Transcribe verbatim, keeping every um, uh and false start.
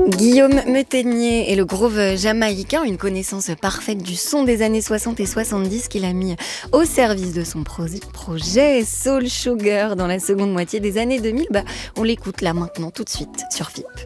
Guillaume Meténier est le groove jamaïcain, une connaissance parfaite du son des années soixante et soixante-dix qu'il a mis au service de son pro- projet Soul Sugar dans la seconde moitié des années deux mille. Bah, on l'écoute là maintenant tout de suite sur F I P.